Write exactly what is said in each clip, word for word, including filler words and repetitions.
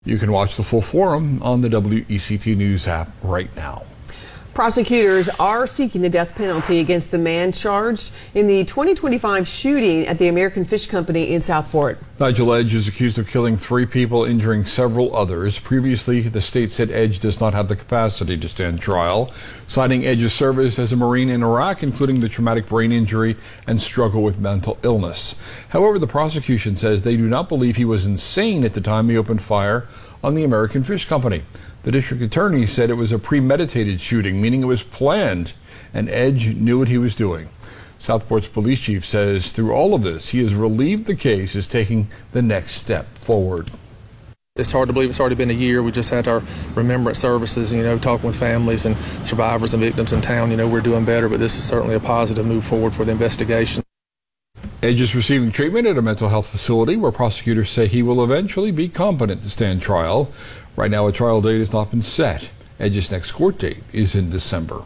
You can watch the full forum on the W E C T News app right now. Prosecutors are seeking the death penalty against the man charged in the twenty twenty-five shooting at the American Fish Company in Southport. Nigel Edge is accused of killing three people, injuring several others. Previously, the state said Edge does not have the capacity to stand trial, citing Edge's service as a Marine in Iraq, including the traumatic brain injury and struggle with mental illness. However, the prosecution says they do not believe he was insane at the time he opened fire on the American Fish Company. The district attorney said it was a premeditated shooting, meaning it was planned, and Edge knew what he was doing. Southport's police chief says through all of this, he is relieved the case is taking the next step forward. It's hard to believe it's already been a year. We just had our remembrance services, you know, talking with families and survivors and victims in town. You know, we're doing better, but this is certainly a positive move forward for the investigation. Edge is receiving treatment at a mental health facility where prosecutors say he will eventually be competent to stand trial. Right now, a trial date has not been set. Edge's next court date is in December.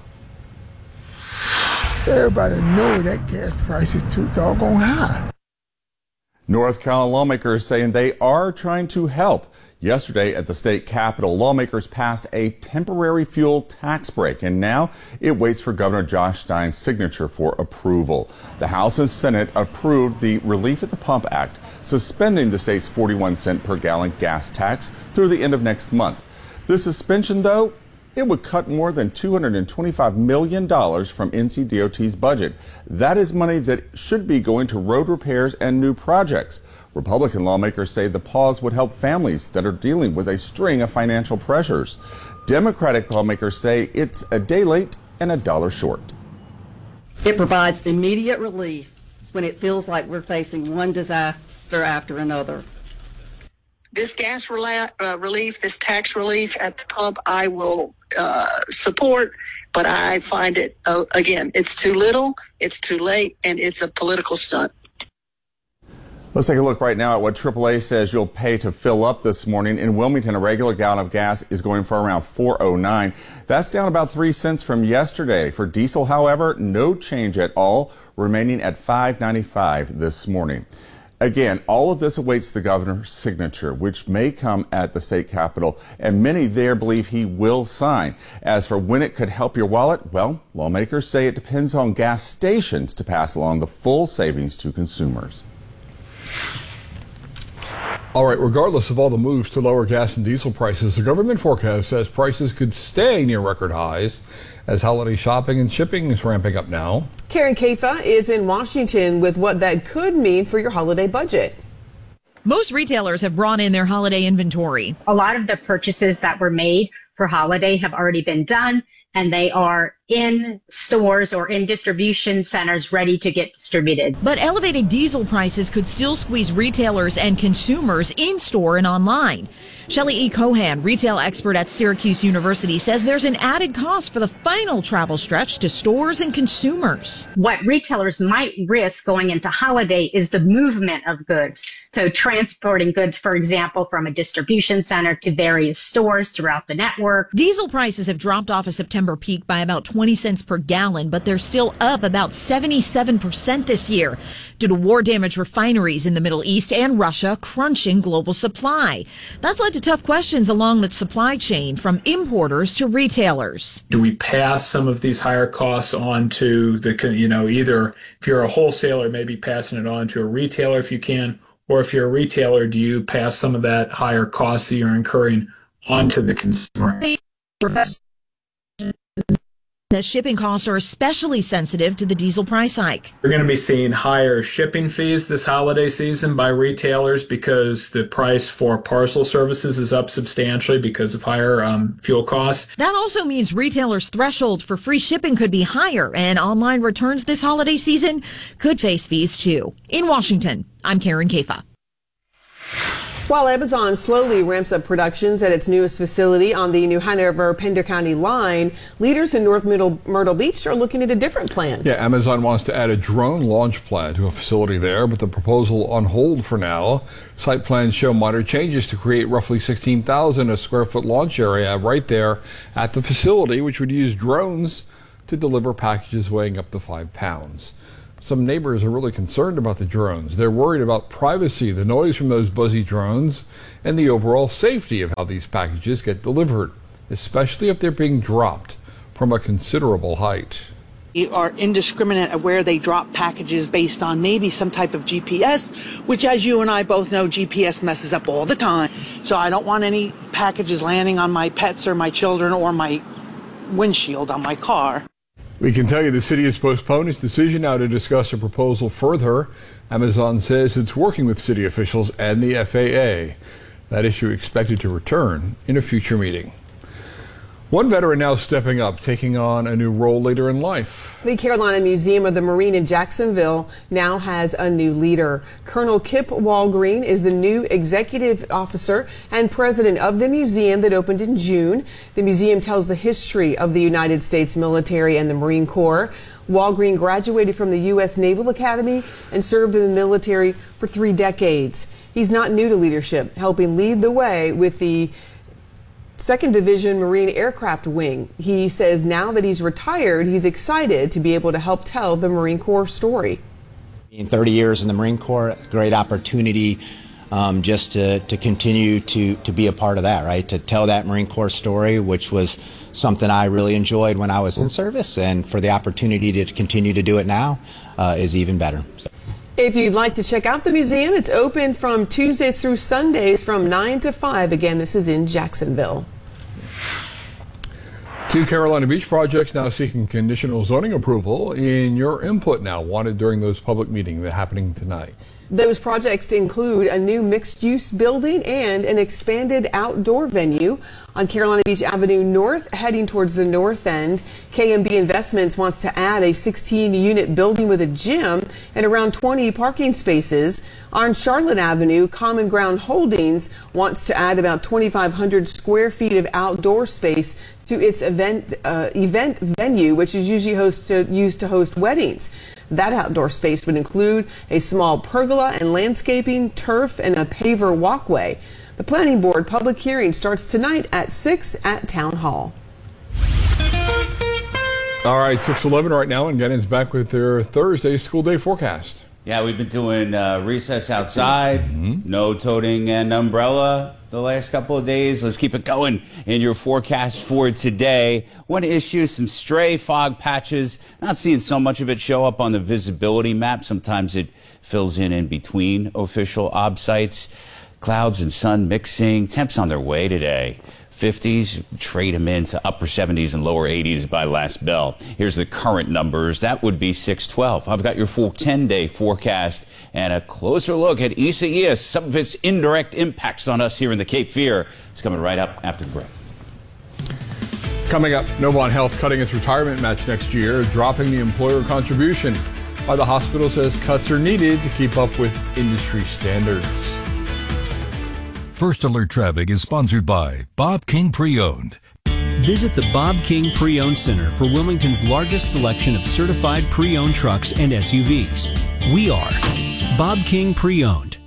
Everybody knows that gas price is too doggone high. North Carolina lawmakers saying they are trying to help. Yesterday at the state capitol, lawmakers passed a temporary fuel tax break, and now it waits for Governor Josh Stein's signature for approval. The House and Senate approved the Relief at the Pump Act, suspending the state's forty-one cent per gallon gas tax through the end of next month. The suspension, though, it would cut more than two hundred twenty-five million dollars from N C D O T's budget. That is money that should be going to road repairs and new projects. Republican lawmakers say the pause would help families that are dealing with a string of financial pressures. Democratic lawmakers say it's a day late and a dollar short. It provides immediate relief when it feels like we're facing one disaster after another. This gas rela- uh, relief, this tax relief at the pump, I will uh, support, but I find it, uh, again, it's too little, it's too late, and it's a political stunt. Let's take a look right now at what triple A says you'll pay to fill up this morning. In Wilmington, a regular gallon of gas is going for around four oh nine. That's down about three cents from yesterday. For diesel, however, no change at all, remaining at five ninety-five this morning. Again, all of this awaits the governor's signature, which may come at the state capitol, and many there believe he will sign. As for when it could help your wallet, well, lawmakers say it depends on gas stations to pass along the full savings to consumers. All right, regardless of all the moves to lower gas and diesel prices, the government forecast says prices could stay near record highs as holiday shopping and shipping is ramping up now. Karen Kafa is in Washington with what that could mean for your holiday budget. Most retailers have brought in their holiday inventory. A lot of the purchases that were made for holiday have already been done, and they are in stores or in distribution centers ready to get distributed. But elevated diesel prices could still squeeze retailers and consumers in store and online. Shelley E. Cohan, retail expert at Syracuse University, says there's an added cost for the final travel stretch to stores and consumers. What retailers might risk going into holiday is the movement of goods. So transporting goods, for example, from a distribution center to various stores throughout the network. Diesel prices have dropped off a September peak by about twenty cents per gallon, but they're still up about seventy-seven percent this year due to war-damaged refineries in the Middle East and Russia crunching global supply. That's led to tough questions along the supply chain from importers to retailers. Do we pass some of these higher costs on to the, you know, either if you're a wholesaler, maybe passing it on to a retailer if you can, or if you're a retailer, do you pass some of that higher cost that you're incurring onto the consumer? The shipping costs are especially sensitive to the diesel price hike. We're going to be seeing higher shipping fees this holiday season by retailers because the price for parcel services is up substantially because of higher um, fuel costs. That also means retailers' threshold for free shipping could be higher, and online returns this holiday season could face fees too. In Washington, I'm Karen Kafa. While Amazon slowly ramps up productions at its newest facility on the New Hanover-Pender County line, leaders in North Middle, Myrtle Beach are looking at a different plan. Yeah, Amazon wants to add a drone launch pad to a facility there, but the proposal on hold for now. Site plans show minor changes to create roughly sixteen thousand square foot launch area right there at the facility, which would use drones to deliver packages weighing up to five pounds. Some neighbors are really concerned about the drones. They're worried about privacy, the noise from those buzzy drones, and the overall safety of how these packages get delivered, especially if they're being dropped from a considerable height. Are indiscriminate at where they drop packages based on maybe some type of G P S, which, as you and I both know, G P S messes up all the time. So I don't want any packages landing on my pets or my children or my windshield on my car. We can tell you the city has postponed its decision now to discuss a proposal further. Amazon says it's working with city officials and the F A A. That issue expected to return in a future meeting. One veteran now stepping up, taking on a new role later in life. The Carolina Museum of the Marine in Jacksonville now has a new leader. Colonel Kip Walgreen is the new executive officer and president of the museum that opened in June. The museum tells the history of the United States military and the Marine Corps. Walgreen graduated from the U S Naval Academy and served in the military for three decades. He's not new to leadership, helping lead the way with the Second Division Marine Aircraft Wing. He says now that he's retired, he's excited to be able to help tell the Marine Corps story. In thirty years in the Marine Corps, great opportunity um, just to, to continue to, to be a part of that, right? To tell that Marine Corps story, which was something I really enjoyed when I was in service, and for the opportunity to continue to do it now uh, is even better. So. If you'd like to check out the museum, it's open from Tuesdays through Sundays from nine to five. Again, this is in Jacksonville. Two Carolina Beach projects now seeking conditional zoning approval. In your input now wanted during those public meetings that are happening tonight. Those projects include a new mixed-use building and an expanded outdoor venue on Carolina Beach Avenue North, heading towards the north end. K M B Investments wants to add a sixteen unit building with a gym and around twenty parking spaces. On Charlotte Avenue, Common Ground Holdings wants to add about twenty-five hundred square feet of outdoor space to its event uh, event venue, which is usually host to, used to host weddings. That outdoor space would include a small pergola and landscaping, turf, and a paver walkway. The Planning Board public hearing starts tonight at six at Town Hall. All right, six eleven right now, and Gannon's back with their Thursday school day forecast. Yeah, we've been doing uh, recess outside, mm-hmm. no toting and umbrella the last couple of days. Let's keep it going in your forecast for today. One issue, some stray fog patches. Not seeing so much of it show up on the visibility map. Sometimes it fills in in between official ob sites. Clouds and sun mixing. Temps on their way today. fifties, trade them into upper seventies and lower eighties by last bell. Here's the current numbers. That would be six twelve. I've got your full ten day forecast and a closer look at Isaias, some of its indirect impacts on us here in the Cape Fear. It's coming right up after the break. Coming up, Novant Health cutting its retirement match next year, dropping the employer contribution. Why the hospital says cuts are needed to keep up with industry standards. First Alert Traffic is sponsored by Bob King Pre-Owned. Visit the Bob King Pre-Owned Center for Wilmington's largest selection of certified pre-owned trucks and S U Vs. We are Bob King Pre-Owned.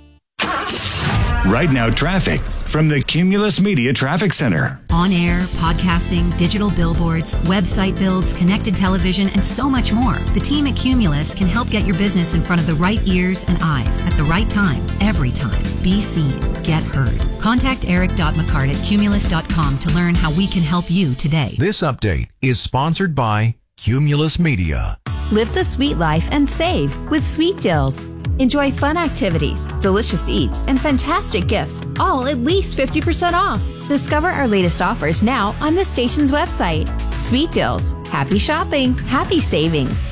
Right now, traffic from the Cumulus Media Traffic Center. On air, podcasting, digital billboards, website builds, connected television, and so much more. The team at Cumulus can help get your business in front of the right ears and eyes at the right time, every time. Be seen, get heard. Contact eric.mccart at cumulus dot com to learn how we can help you today. This update is sponsored by Cumulus Media. Live the sweet life and save with Sweet Deals. Enjoy fun activities, delicious eats, and fantastic gifts, all at least fifty percent off. Discover our latest offers now on the station's website. Sweet Deals. Happy shopping. Happy savings.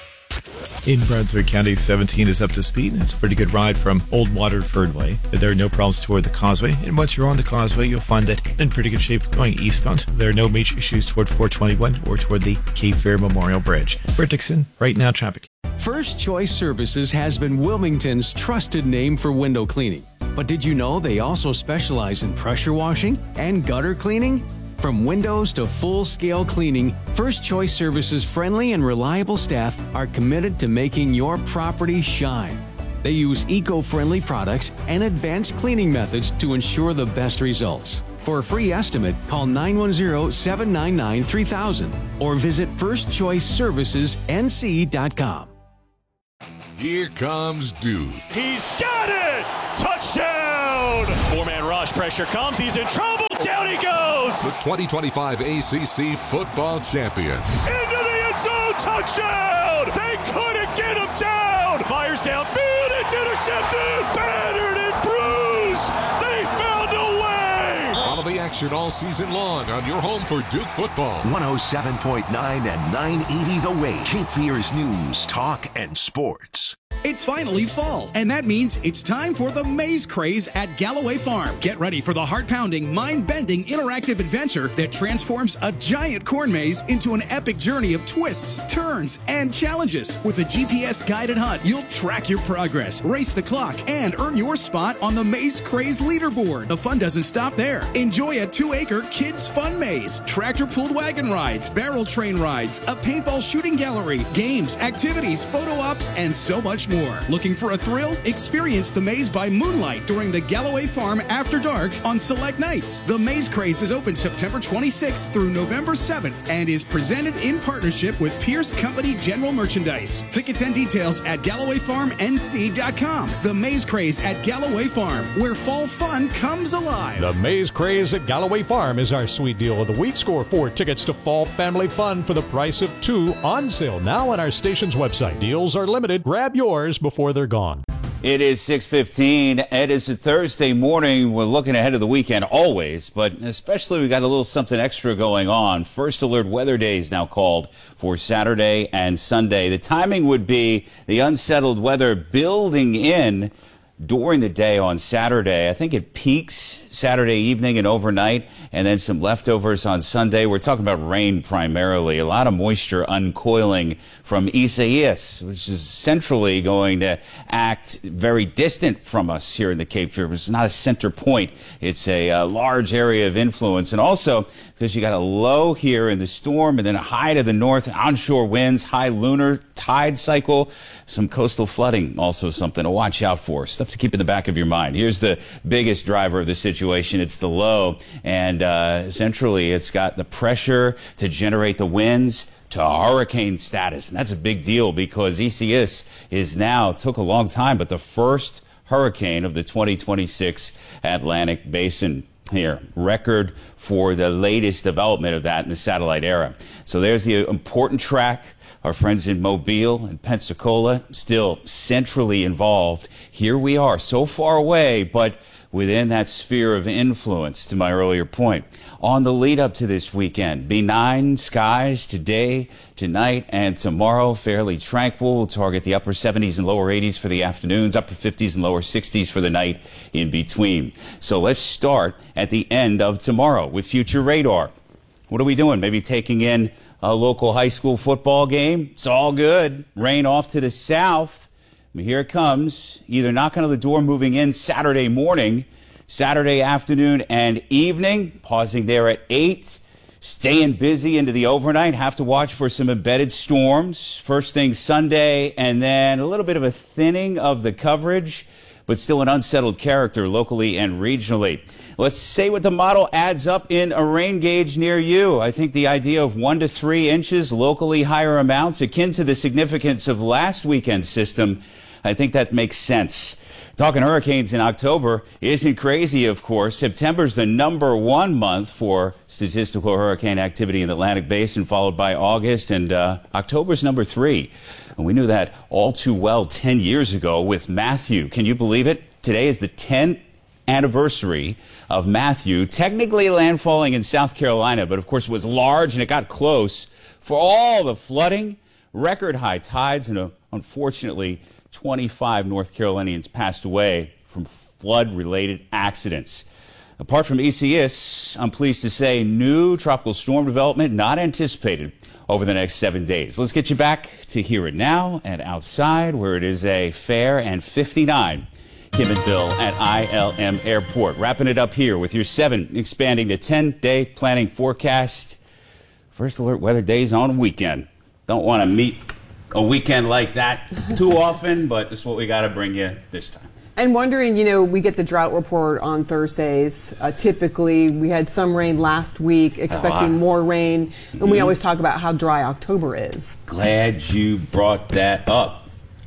In Brunswick County, seventeen is up to speed, and it's a pretty good ride from Old Waterford Way. There are no problems toward the causeway, and once you're on the causeway, you'll find it in pretty good shape going eastbound. There are no major issues toward four twenty-one or toward the Cape Fear Memorial Bridge. For Dixon, right now traffic. First Choice Services has been Wilmington's trusted name for window cleaning. But did you know they also specialize in pressure washing and gutter cleaning? From windows to full-scale cleaning, First Choice Services' friendly and reliable staff are committed to making your property shine. They use eco-friendly products and advanced cleaning methods to ensure the best results. For a free estimate, call nine one zero, seven nine nine, three thousand or visit first choice services n c dot com. Here comes Duke. He's got it! Touchdown! Four-man rush, pressure comes, he's in trouble, down he goes! The twenty twenty-five A C C football champions. Into the end zone, touchdown! They couldn't get him down! Fires downfield, it's intercepted! Battered and bruised! They found a way! Follow the action all season long on your home for Duke football. one oh seven point nine and nine eighty The Way. Cape Fear's news, talk, and sports. It's finally fall, and that means it's time for the Maze Craze at Galloway Farm. Get ready for the heart-pounding, mind-bending, interactive adventure that transforms a giant corn maze into an epic journey of twists, turns, and challenges. With a G P S-guided hunt, you'll track your progress, race the clock, and earn your spot on the Maze Craze leaderboard. The fun doesn't stop there. Enjoy a two-acre kids' fun maze, tractor-pulled wagon rides, barrel train rides, a paintball shooting gallery, games, activities, photo ops, and so much more. Looking for a thrill? Experience the maze by moonlight during the Galloway Farm After Dark on select nights. The Maze Craze is open September twenty-sixth through November seventh and is presented in partnership with Pierce Company General Merchandise. Tickets and details at Galloway Farm N C dot com. The Maze Craze at Galloway Farm, where fall fun comes alive. The Maze Craze at Galloway Farm is our sweet deal of the week. Score four tickets to fall family fun for the price of two, on sale now on our station's website. Deals are limited. Grab yours before they're gone. It is six fifteen. It is a Thursday morning. We're looking ahead of the weekend always, but especially we got a little something extra going on. First Alert Weather Day is now called for Saturday and Sunday. The timing would be the unsettled weather building in during the day on Saturday. I think it peaks Saturday evening and overnight, and then some leftovers on Sunday. We're talking about rain primarily. A lot of moisture uncoiling from Isaias, which is centrally going to act very distant from us here in the Cape Fear. It's not a center point. It's a uh, large area of influence. And also, because you got a low here in the storm and then a high to the north, onshore winds, high lunar tide cycle, some coastal flooding, also something to watch out for. Stuff to keep in the back of your mind. Here's the biggest driver of the situation. It's the low, and uh, centrally it's got the pressure to generate the winds to hurricane status. And that's a big deal because Isaias is now, took a long time, but the first hurricane of the twenty twenty-six Atlantic Basin. Here, record for the latest development of that in the satellite era. So there's the important track. Our friends in Mobile and Pensacola still centrally involved. Here we are, so far away, but within that sphere of influence, to my earlier point. On the lead up to this weekend, benign skies today, tonight, and tomorrow, fairly tranquil. We'll target the upper seventies and lower eighties for the afternoons, upper fifties and lower sixties for the night in between. So let's start at the end of tomorrow with future radar. What are we doing? Maybe taking in a local high school football game? It's all good. Rain off to the south. Here it comes, either knocking on the door, moving in Saturday morning, Saturday afternoon and evening, pausing there at eight, staying busy into the overnight. Have to watch for some embedded storms. First thing Sunday, and then a little bit of a thinning of the coverage, but still an unsettled character locally and regionally. Let's say what the model adds up in a rain gauge near you. I think the idea of one to three inches, locally higher amounts, akin to the significance of last weekend's system, I think that makes sense. Talking hurricanes in October isn't crazy, of course. September's the number one month for statistical hurricane activity in the Atlantic Basin, followed by August, and uh, October's number three. And we knew that all too well ten years ago with Matthew. Can you believe it? Today is the tenth anniversary of Matthew, technically landfalling in South Carolina, but of course it was large and it got close for all the flooding, record high tides, and uh, unfortunately twenty-five North Carolinians passed away from flood-related accidents. Apart from Isaias, I'm pleased to say new tropical storm development not anticipated over the next seven days. Let's get you back to Hear It Now and outside, where it is a fair and fifty-nine. Kim and Bill at I L M Airport. Wrapping it up here with your seven, expanding to ten-day planning forecast. First Alert Weather Days on weekend. Don't want to meet a weekend like that too often, but it's what we got to bring you this time. And wondering, you know, we get the drought report on Thursdays. Uh, typically, we had some rain last week, expecting uh-huh. more rain. And mm-hmm. we always talk about how dry October is. Glad you brought that up.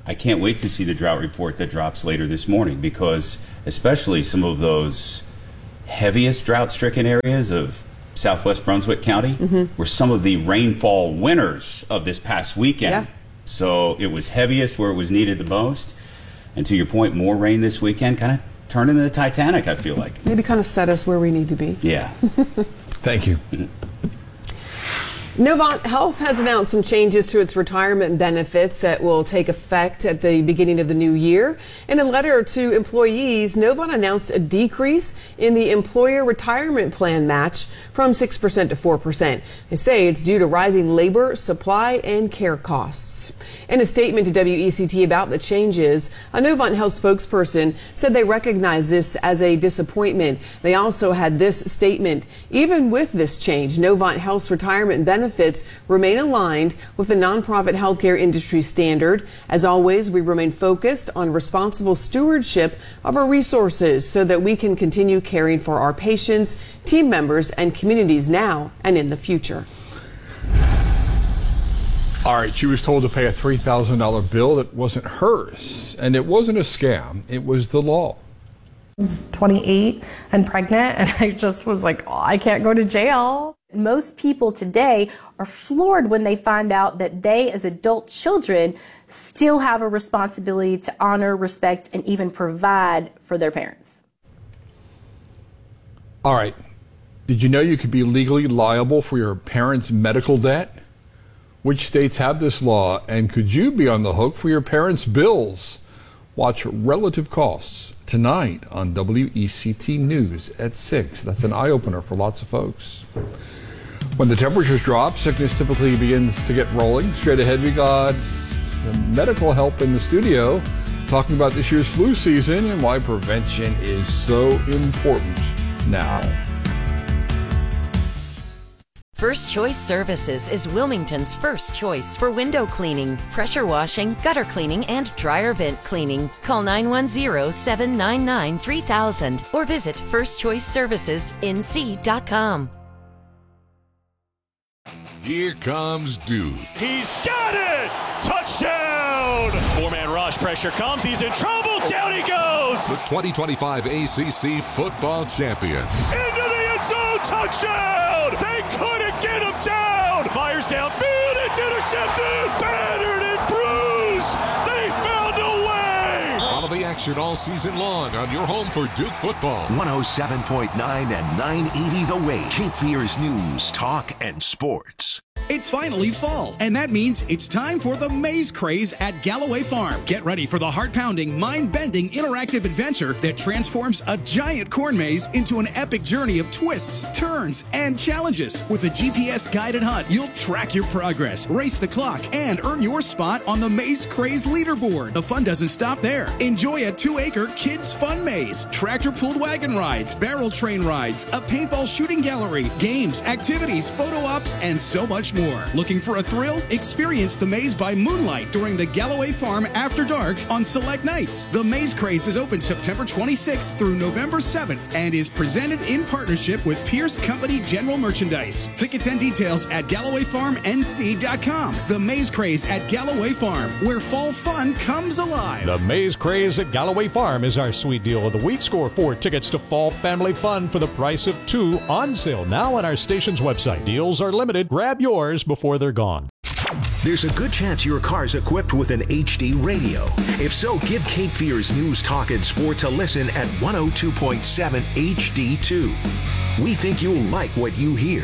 I can't wait to see the drought report that drops later this morning, because especially some of those heaviest drought-stricken areas of southwest Brunswick County mm-hmm. were some of the rainfall winners of this past weekend. Yeah. So it was heaviest where it was needed the most. And to your point, more rain this weekend kind of turned into the Titanic, I feel like. Maybe kind of set us where we need to be. Yeah. Thank you. Novant Health has announced some changes to its retirement benefits that will take effect at the beginning of the new year. In a letter to employees, Novant announced a decrease in the employer retirement plan match from six percent to four percent. They say it's due to rising labor, supply, and care costs. In a statement to W E C T about the changes, a Novant Health spokesperson said they recognize this as a disappointment. They also had this statement: even with this change, Novant Health's retirement benefits remain aligned with the nonprofit healthcare industry standard. As always, we remain focused on responsible stewardship of our resources so that we can continue caring for our patients, team members, and communities now and in the future. All right, she was told to pay a three thousand dollars bill that wasn't hers, and it wasn't a scam, it was the law. I was twenty-eight and pregnant, and I just was like, oh, I can't go to jail. Most people today are floored when they find out that they, as adult children, still have a responsibility to honor, respect, and even provide for their parents. All right, did you know you could be legally liable for your parents' medical debt? Which states have this law, and could you be on the hook for your parents' bills? Watch Relative Costs tonight on W E C T News at six. That's an eye-opener for lots of folks. When the temperatures drop, sickness typically begins to get rolling. Straight ahead, we got medical help in the studio talking about this year's flu season and why prevention is so important now. First Choice Services is Wilmington's first choice for window cleaning, pressure washing, gutter cleaning, and dryer vent cleaning. Call nine one zero, seven nine nine, three thousand or visit first choice services n c dot com. Here comes Duke. He's got it! Touchdown! Four-man rush, pressure comes, he's in trouble, down he goes! The twenty twenty-five A C C football champions. Into the end zone, touchdown! They couldn't get him down! Fires downfield, it's intercepted! Battered and bruised! They found a way! Follow the action all season long on your home for Duke football. one oh seven point nine and nine eighty The Way. Cape Fear's news, talk, and sports. It's finally fall, and that means it's time for the Maze Craze at Galloway Farm. Get ready for the heart-pounding, mind-bending, interactive adventure that transforms a giant corn maze into an epic journey of twists, turns, and challenges. With a G P S-guided hunt, you'll track your progress, race the clock, and earn your spot on the Maze Craze leaderboard. The fun doesn't stop there. Enjoy a two-acre kids' fun maze, tractor-pulled wagon rides, barrel train rides, a paintball shooting gallery, games, activities, photo ops, and so much more. Looking for a thrill? Experience the maze by moonlight during the Galloway Farm After Dark on select nights. The Maze Craze is open September twenty-sixth through November seventh and is presented in partnership with Pierce Company General Merchandise. Tickets and details at galloway farm n c dot com. The Maze Craze at Galloway Farm, where fall fun comes alive. The Maze Craze at Galloway Farm is our sweet deal of the week. Score four tickets to fall family fun for the price of two, on sale now on our station's website. Deals are limited. Grab yours before they're gone. There's a good chance your car's equipped with an H D radio. If so, give Cape Fear's news, talk, and sports a listen at one oh two point seven H D two. We think you'll like what you hear.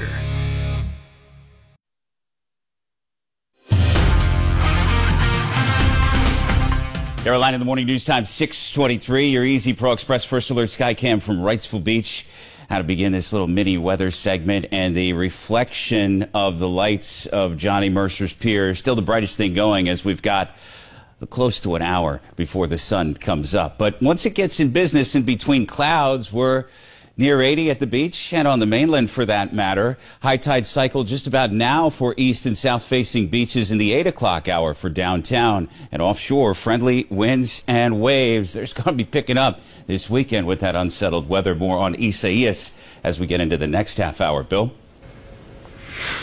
Carolina in the Morning News Time, six twenty-three. Your Easy Pro Express First Alert Skycam from Wrightsville Beach. How to begin this little mini weather segment, and the reflection of the lights of Johnny Mercer's Pier, still the brightest thing going, as we've got close to an hour before the sun comes up. But once it gets in business in between clouds, we're near eighty at the beach and on the mainland for that matter. High tide cycle just about now for east and south facing beaches in the eight o'clock hour for downtown, and offshore friendly winds and waves. There's going to be picking up this weekend with that unsettled weather. More on Isaias as we get into the next half hour. Bill?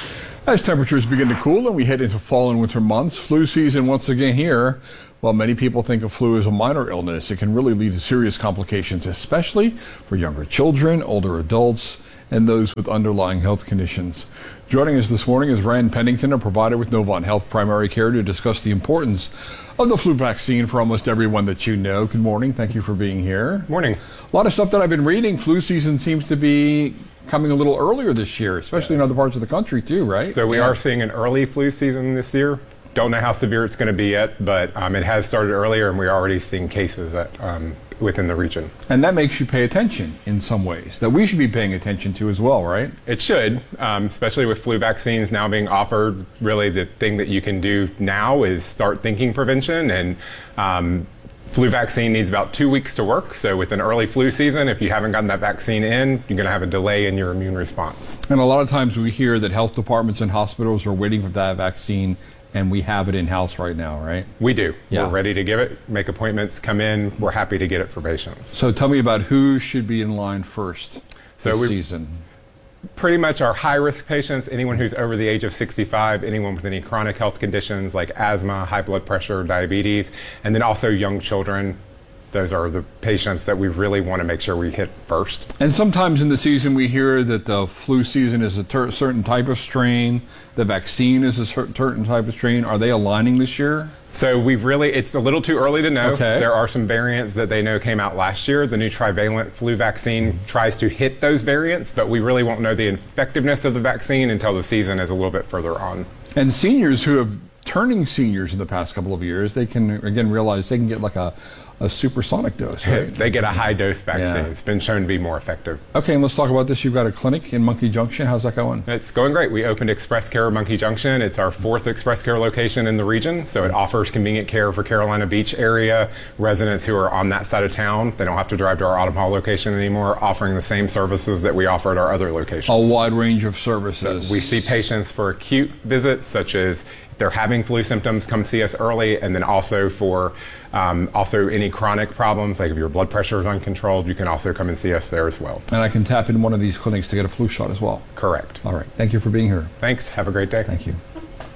As temperatures begin to cool and we head into fall and winter months, flu season once again here. While many people think of flu as a minor illness, it can really lead to serious complications, especially for younger children, older adults, and those with underlying health conditions. Joining us this morning is Rand Pennington, a provider with Novant Health Primary Care, to discuss the importance of the flu vaccine for almost everyone that you know. Good morning. Thank you for being here. Morning. A lot of stuff that I've been reading. Flu season seems to be coming a little earlier this year, especially yes. in other parts of the country too, right? So we yeah. are seeing an early flu season this year. Don't know how severe it's going to be yet, but um, it has started earlier, and we're already seeing cases that, um, within the region. And that makes you pay attention in some ways, that we should be paying attention to as well, right? It should, um, especially with flu vaccines now being offered. Really, the thing that you can do now is start thinking prevention, and um, flu vaccine needs about two weeks to work. So with an early flu season, if you haven't gotten that vaccine in, you're going to have a delay in your immune response. And a lot of times we hear that health departments and hospitals are waiting for that vaccine, and we have it in-house right now, right? We do. Yeah. We're ready to give it, make appointments, come in. We're happy to get it for patients. So tell me about who should be in line first so this we, season. Pretty much our high-risk patients, anyone who's over the age of sixty-five, anyone with any chronic health conditions like asthma, high blood pressure, diabetes, and then also young children. Those are the patients that we really want to make sure we hit first. And sometimes in the season we hear that the flu season is a ter- certain type of strain, the vaccine is a certain type of strain. Are they aligning this year? So we've really, it's a little too early to know. Okay. There are some variants that they know came out last year. The new trivalent flu vaccine tries to hit those variants, but we really won't know the effectiveness of the vaccine until the season is a little bit further on. And seniors who have turning seniors in the past couple of years, they can again realize they can get like a a supersonic dose, right? They get a high dose vaccine. Yeah. It's been shown to be more effective. Okay, and let's talk about this. You've got a clinic in Monkey Junction. How's that going? It's going great. We opened Express Care Monkey Junction. It's our fourth Express Care location in the region, so it offers convenient care for Carolina Beach area residents who are on that side of town. They don't have to drive to our Autumn Hall location anymore, offering the same services that we offer at our other locations. A wide range of services. So we see patients for acute visits, such as if they're having flu symptoms, come see us early, and then also for um, also any chronic problems, like if your blood pressure is uncontrolled, you can also come and see us there as well. And I can tap in one of these clinics to get a flu shot as well. Correct. All right. Thank you for being here. Thanks. Have a great day. Thank you.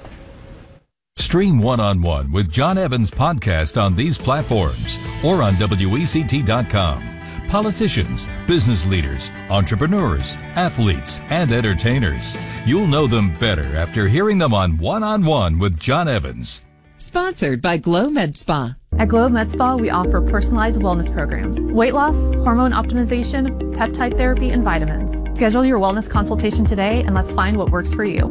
Stream One-on-One with John Evans podcast on these platforms or on W E C T dot com. Politicians, business leaders, entrepreneurs, athletes, and entertainers. You'll know them better after hearing them on One-on-One with John Evans. Sponsored by Glow Med Spa. At Glow Med Spa, we offer personalized wellness programs, weight loss, hormone optimization, peptide therapy, and vitamins. Schedule your wellness consultation today, and let's find what works for you.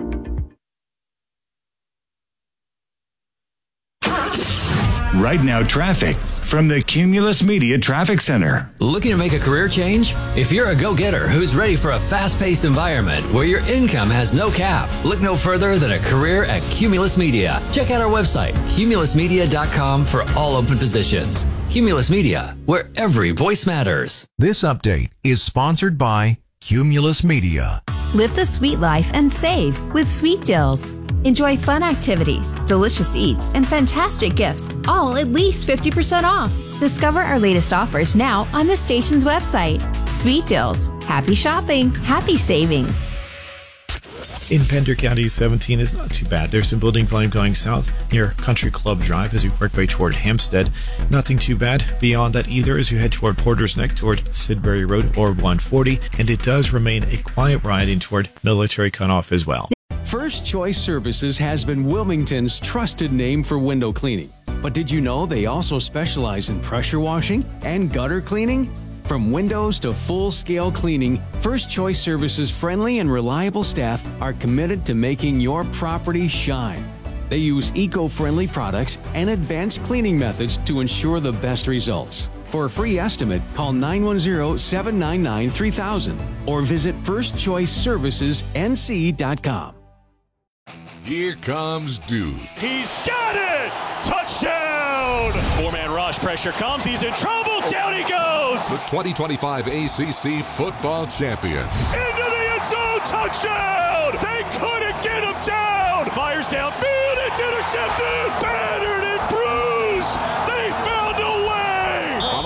Right now, traffic from the Cumulus Media Traffic Center. Looking to make a career change? If you're a go-getter who's ready for a fast-paced environment where your income has no cap, look no further than a career at Cumulus Media. Check out our website, cumulus media dot com, for all open positions. Cumulus Media, where every voice matters. This update is sponsored by Cumulus Media. Live the sweet life and save with Sweet Deals. Enjoy fun activities, delicious eats, and fantastic gifts, all at least fifty percent off. Discover our latest offers now on the station's website. Sweet Deals. Happy shopping, happy savings. In Pender County, seventeen is not too bad. There's some building volume going south near Country Club Drive as you work way toward Hampstead. Nothing too bad beyond that either as you head toward Porter's Neck toward Sidbury Road or one forty. And it does remain a quiet ride in toward Military Cutoff as well. First Choice Services has been Wilmington's trusted name for window cleaning. But did you know they also specialize in pressure washing and gutter cleaning? From windows to full-scale cleaning, First Choice Services' friendly and reliable staff are committed to making your property shine. They use eco-friendly products and advanced cleaning methods to ensure the best results. For a free estimate, call nine one zero, seven nine nine, three thousand or visit first choice services n c dot com. Here comes Duke. He's got it! Touchdown! Four-man rush, pressure comes, he's in trouble, down he goes! The twenty twenty-five A C C football champions. Into the end zone, touchdown! They couldn't get him down! Fires downfield, it's intercepted! Battered and bruised! They found a way! Follow the action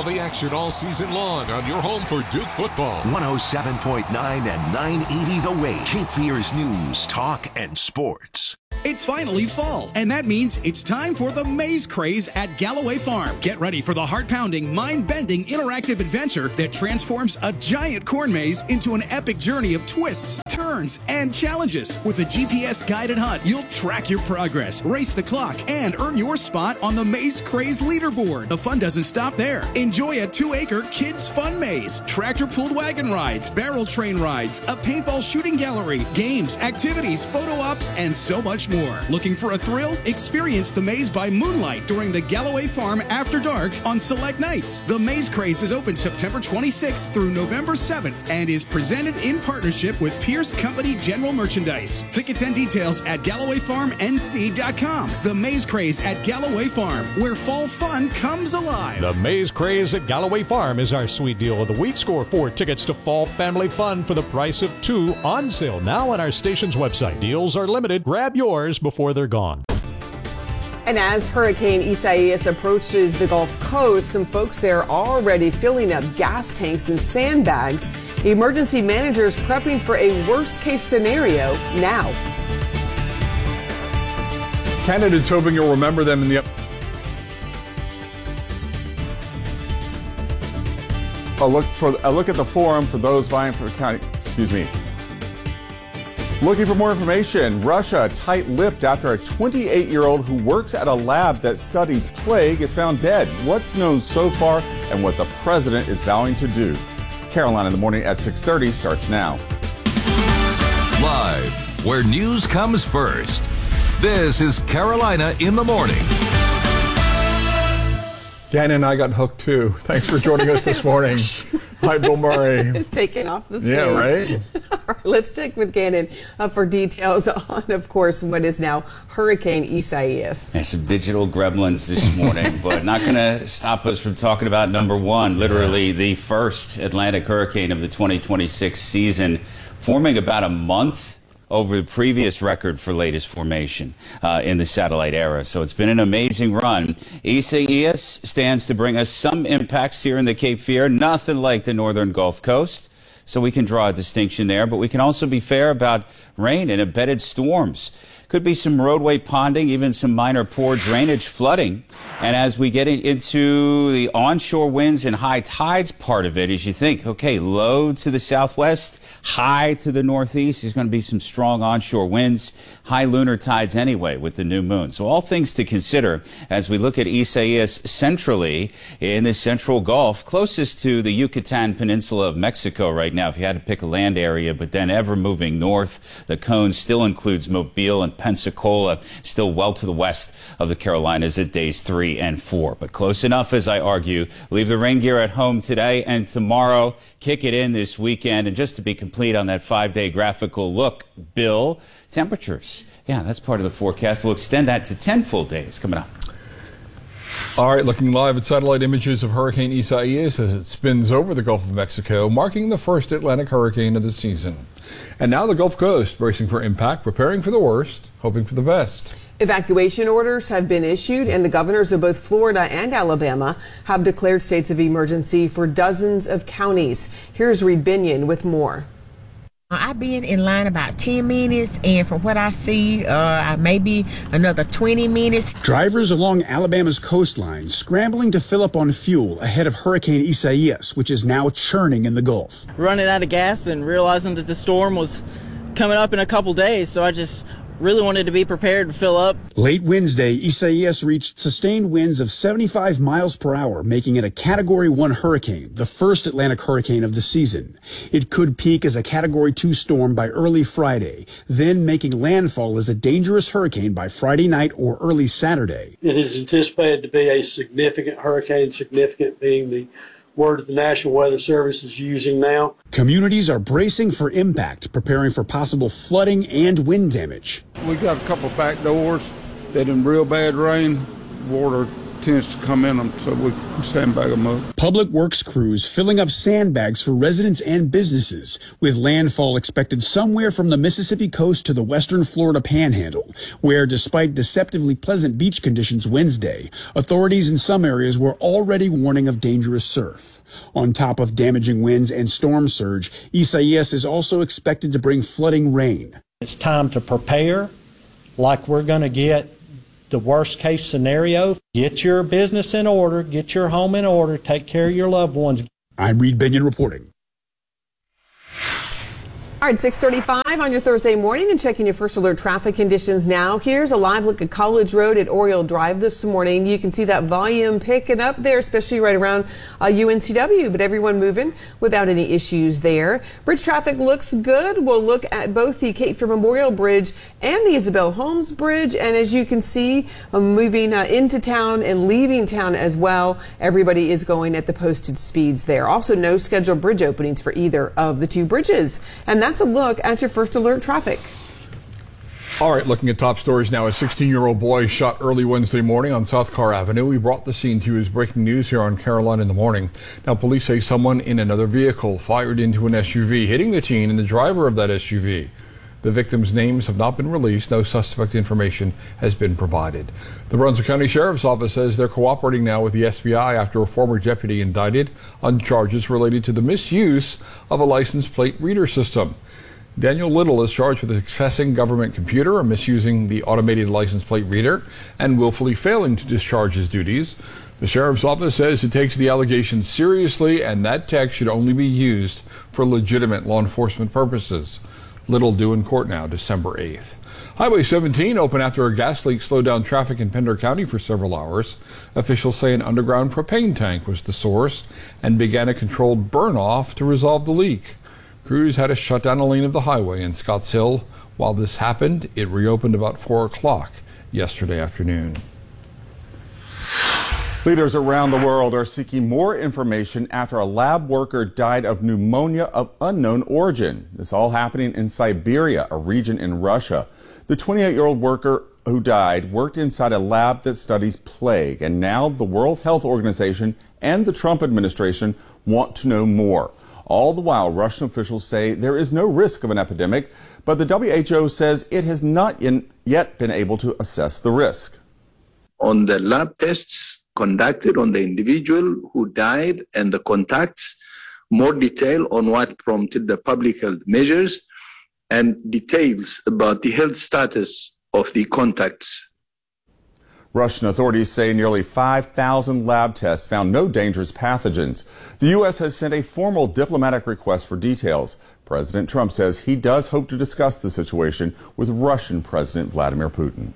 featured all season long on your home for Duke football. one oh seven point nine and nine eighty The Wave. Cape Fear's news, talk, and sports. It's finally fall, and that means it's time for the Maze Craze at Galloway Farm. Get ready for the heart-pounding, mind-bending, interactive adventure that transforms a giant corn maze into an epic journey of twists, turns, and challenges. With a G P S-guided hunt, you'll track your progress, race the clock, and earn your spot on the Maze Craze leaderboard. The fun doesn't stop there. Enjoy a two-acre kids' fun maze, tractor-pulled wagon rides, barrel train rides, a paintball shooting gallery, games, activities, photo ops, and so much more. Looking for a thrill? Experience the maze by moonlight during the Galloway Farm After Dark on select nights. The Maze Craze is open September twenty-sixth through November seventh and is presented in partnership with Pierce Company General Merchandise. Tickets and details at Galloway Farm N C dot com. The Maze Craze at Galloway Farm, where fall fun comes alive. The Maze Craze at Galloway Farm is our sweet deal of the week. Score four tickets to Fall Family Fun for the price of two, on sale now on our station's website. Deals are limited. Grab yours before they're gone. And as Hurricane Isaias approaches the Gulf Coast, some folks there are already filling up gas tanks and sandbags. Emergency managers prepping for a worst-case scenario now. Candidates hoping you'll remember them in the... A look for a look at the forum for those vying for the county. Excuse me. Looking for more information, Russia tight-lipped after a twenty-eight-year-old who works at a lab that studies plague is found dead. What's known so far and what the president is vowing to do. Carolina in the Morning at six thirty starts now. Live, where news comes first. This is Carolina in the Morning. Dan and I got hooked too. Thanks for joining us this morning. Hi, Bill Murray. Taking off the stage. Yeah, right? All right, let's stick with Gannon uh, for details on, of course, what is now Hurricane Isaias. And some digital gremlins this morning, but not going to stop us from talking about number one, literally the first Atlantic hurricane of the twenty twenty-six season, forming about a month over the previous record for latest formation uh, in the satellite era. So it's been an amazing run. Isaias stands to bring us some impacts here in the Cape Fear, nothing like the northern Gulf Coast. So we can draw a distinction there, but we can also be fair about rain and embedded storms. Could be some roadway ponding, even some minor poor drainage flooding. And as we get into the onshore winds and high tides part of it, as you think, okay, low to the southwest, high to the northeast, there's going to be some strong onshore winds, high lunar tides anyway with the new moon. So all things to consider as we look at Isaias centrally in the central Gulf, closest to the Yucatan Peninsula of Mexico right now, if you had to pick a land area, but then ever moving north, the cone still includes Mobile and Pensacola, still well to the west of the Carolinas at days three and four. But close enough, as I argue. Leave the rain gear at home today and tomorrow. Kick it in this weekend. And just to be complete on that five-day graphical look, Bill, temperatures. Yeah, that's part of the forecast. We'll extend that to ten full days coming up. All right, looking live at satellite images of Hurricane Isaias as it spins over the Gulf of Mexico, marking the first Atlantic hurricane of the season. And now the Gulf Coast, bracing for impact, preparing for the worst, hoping for the best. Evacuation orders have been issued, and the governors of both Florida and Alabama have declared states of emergency for dozens of counties. Here's Reed Binion with more. I've been in line about ten minutes, and from what I see, uh, maybe another twenty minutes. Drivers along Alabama's coastline scrambling to fill up on fuel ahead of Hurricane Isaias, which is now churning in the Gulf. Running out of gas and realizing that the storm was coming up in a couple days, so I just really wanted to be prepared to fill up. Late Wednesday, Isaias reached sustained winds of seventy-five miles per hour, making it a Category one hurricane, the first Atlantic hurricane of the season. It could peak as a Category two storm by early Friday, then making landfall as a dangerous hurricane by Friday night or early Saturday. It is anticipated to be a significant hurricane, significant being the word that the National Weather Service is using now. Communities are bracing for impact, preparing for possible flooding and wind damage. We got a couple of back doors that in real bad rain, water tends to come in them, so we sandbag them up. Public Works crews filling up sandbags for residents and businesses, with landfall expected somewhere from the Mississippi coast to the western Florida panhandle, where despite deceptively pleasant beach conditions Wednesday, authorities in some areas were already warning of dangerous surf. On top of damaging winds and storm surge, Isaias is also expected to bring flooding rain. It's time to prepare like we're going to get the worst case scenario. Get your business in order, get your home in order, take care of your loved ones. I'm Reed Binion reporting. All right, six thirty-five on your Thursday morning and checking your first alert traffic conditions now. Here's a live look at College Road at Oriole Drive this morning. You can see that volume picking up there, especially right around uh, U N C W, but everyone moving without any issues there. Bridge traffic looks good. We'll look at both the Cape Fear Memorial Bridge and the Isabel Holmes Bridge. And as you can see, uh, moving uh, into town and leaving town as well, everybody is going at the posted speeds there. Also, no scheduled bridge openings for either of the two bridges. And that's That's a look at your first alert traffic. All right, looking at top stories now. A sixteen-year-old boy shot early Wednesday morning on South Carr Avenue. We brought the scene to you as breaking news here on Caroline in the Morning. Now, police say someone in another vehicle fired into an S U V, hitting the teen and the driver of that S U V. The victims' names have not been released. No suspect information has been provided. The Brunswick County Sheriff's Office says they're cooperating now with the S B I after a former deputy indicted on charges related to the misuse of a license plate reader system. Daniel Little is charged with accessing government computer or misusing the automated license plate reader and willfully failing to discharge his duties. The Sheriff's Office says it takes the allegations seriously and that tech should only be used for legitimate law enforcement purposes. Little due in court now, December eighth. Highway seventeen open after a gas leak slowed down traffic in Pender County for several hours. Officials say an underground propane tank was the source and began a controlled burn-off to resolve the leak. Crews had to shut down a lane of the highway in Scotts Hill. While this happened, it reopened about four o'clock yesterday afternoon. Leaders around the world are seeking more information after a lab worker died of pneumonia of unknown origin. This all happening in Siberia, a region in Russia. The twenty-eight-year-old worker who died worked inside a lab that studies plague, and now the World Health Organization and the Trump administration want to know more. All the while, Russian officials say there is no risk of an epidemic, but the W H O says it has not yet been able to assess the risk. On the lab tests conducted on the individual who died and the contacts, more detail on what prompted the public health measures, and details about the health status of the contacts. Russian authorities say nearly five thousand lab tests found no dangerous pathogens. The U S has sent a formal diplomatic request for details. President Trump says he does hope to discuss the situation with Russian President Vladimir Putin.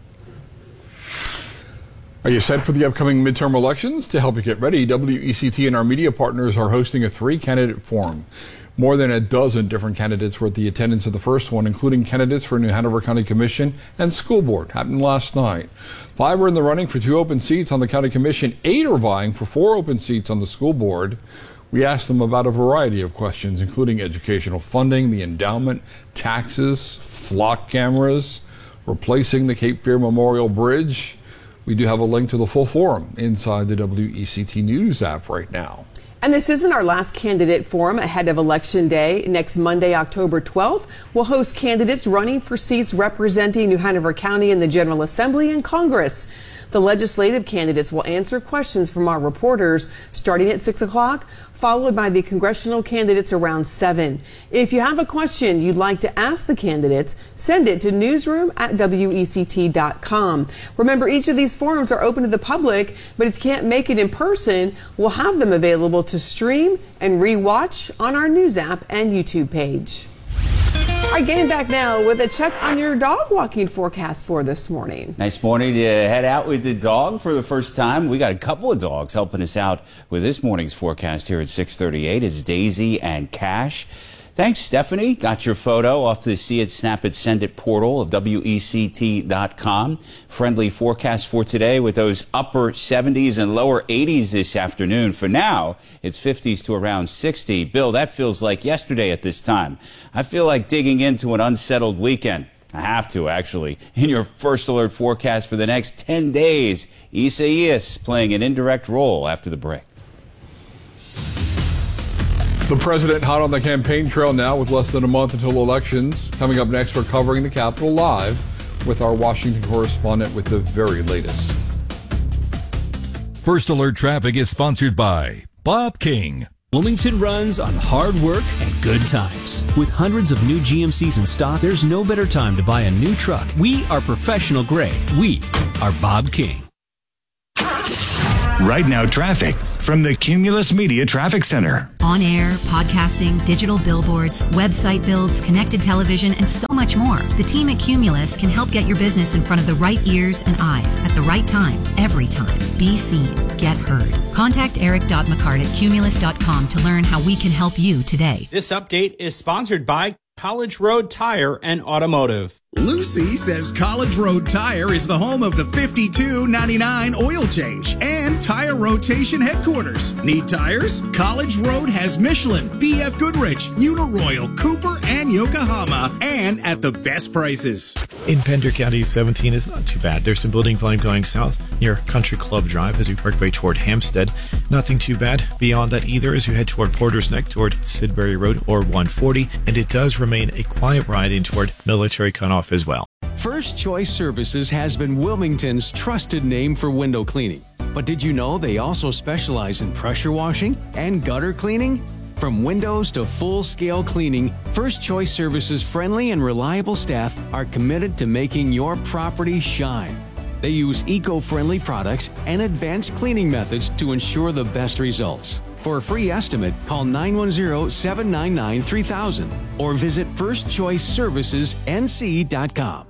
Are you set for the upcoming midterm elections? To help you get ready, W E C T and our media partners are hosting a three-candidate forum. More than a dozen different candidates were at the attendance of the first one, including candidates for New Hanover County Commission and School Board. Happened last night. Five are in the running for two open seats on the County Commission. Eight are vying for four open seats on the School Board. We asked them about a variety of questions, including educational funding, the endowment, taxes, flock cameras, replacing the Cape Fear Memorial Bridge. We do have a link to the full forum inside the W E C T News app right now. And this isn't our last candidate forum ahead of Election Day. Next Monday, October twelfth, we'll host candidates running for seats representing New Hanover County in the General Assembly and Congress. The legislative candidates will answer questions from our reporters starting at six o'clock, followed by the congressional candidates around seven. If you have a question you'd like to ask the candidates, send it to newsroom at W E C T dot com. Remember, each of these forums are open to the public, but if you can't make it in person, we'll have them available to stream and rewatch on our news app and YouTube page. All right, getting back now with a check on your dog walking forecast for this morning. Nice morning to head out with the dog for the first time. We got a couple of dogs helping us out with this morning's forecast here at six thirty-eight. It's Daisy and Cash. Thanks, Stephanie. Got your photo off the See It, Snap It, Send It portal of W E C T dot com. Friendly forecast for today with those upper seventies and lower eighties this afternoon. For now, it's fifties to around sixty. Bill, that feels like yesterday at this time. I feel like digging into an unsettled weekend. I have to, actually. In your First Alert forecast for the next ten days, Isaias playing an indirect role after the break. The president hot on the campaign trail now with less than a month until elections. Coming up next, we're covering the Capitol live with our Washington correspondent with the very latest. First Alert Traffic is sponsored by Bob King. Wilmington runs on hard work and good times. With hundreds of new G M Cs in stock, there's no better time to buy a new truck. We are professional grade. We are Bob King. Right now, traffic from the Cumulus Media Traffic Center. On air, podcasting, digital billboards, website builds, connected television, and so much more. The team at Cumulus can help get your business in front of the right ears and eyes at the right time, every time. Be seen. Get heard. Contact eric.mccart at cumulus dot com to learn how we can help you today. This update is sponsored by College Road Tire and Automotive. Lucy says College Road Tire is the home of the fifty-two ninety-nine oil change and tire rotation headquarters. Need tires? College Road has Michelin, B F Goodrich, Uniroyal, Cooper, and Yokohama, and at the best prices. In Pender County, seventeen is not too bad. There's some building volume going south near Country Club Drive as you work way toward Hampstead. Nothing too bad beyond that either as you head toward Porter's Neck, toward Sidbury Road or one forty, and it does remain a quiet ride in toward Military Cutoff as well. First Choice Services has been Wilmington's trusted name for window cleaning. But did you know they also specialize in pressure washing and gutter cleaning? From windows to full-scale cleaning, First Choice Services' friendly and reliable staff are committed to making your property shine. They use eco-friendly products and advanced cleaning methods to ensure the best results. For a free estimate, call nine one zero, seven nine nine, three thousand or visit first choice services n c dot com.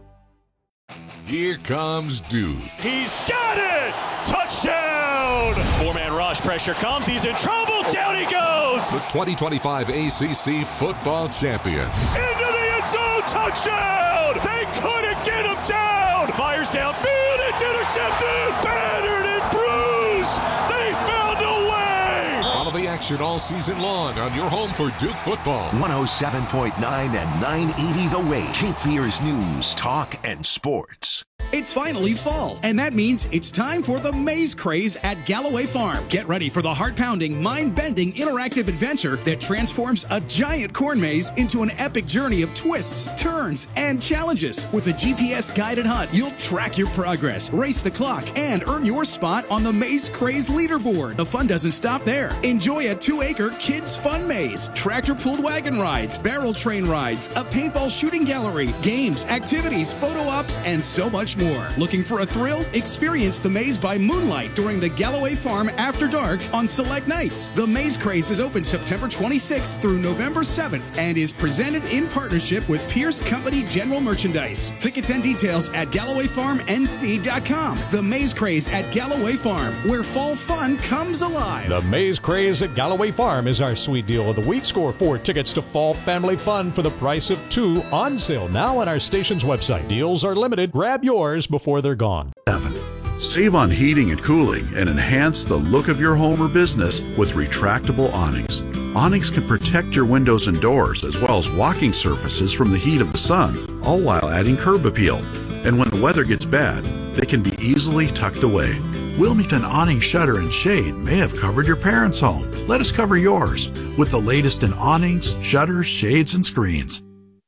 Here comes Duke. He's got it! Touchdown! Four-man rush, pressure comes, he's in trouble, down he goes! The twenty twenty-five A C C football champions. Into the end zone, touchdown! They couldn't get him down! Fires downfield, it's intercepted! Battered and bruised! They found a way! Follow the action all season long on your home for Duke football. one oh seven point nine and nine eighty The Way. Cape Fear's news, talk, and sports. It's finally fall, and that means it's time for the maze craze at Galloway Farm. Get ready for the heart-pounding, mind-bending, interactive adventure that transforms a giant corn maze into an epic journey of twists, turns, and challenges. With a G P S-guided hunt, you'll track your progress, race the clock, and earn your spot on the Maze Craze leaderboard. The fun doesn't stop there. Enjoy a two-acre kids' fun maze, tractor-pulled wagon rides, barrel train rides, a paintball shooting gallery, games, activities, photo ops, and so much more. Looking for a thrill? Experience the maze by moonlight during the Galloway Farm After Dark on select nights. The Maze Craze is open September twenty-sixth through November seventh and is presented in partnership with Pierce Company General Merchandise. Tickets and details at galloway farm n c dot com. The Maze Craze at Galloway Farm, where fall fun comes alive. The Maze Craze at Galloway Farm is our sweet deal of the week. Score four tickets to fall family fun for the price of two, on sale now on our station's website. Deals are limited. Grab yours before they're gone. Save on heating and cooling and enhance the look of your home or business with retractable awnings. Awnings can protect your windows and doors as well as walking surfaces from the heat of the sun, all while adding curb appeal. And when the weather gets bad, they can be easily tucked away. Wilmington Awning Shutter and Shade may have covered your parents' home. Let us cover yours with the latest in awnings, shutters, shades, and screens.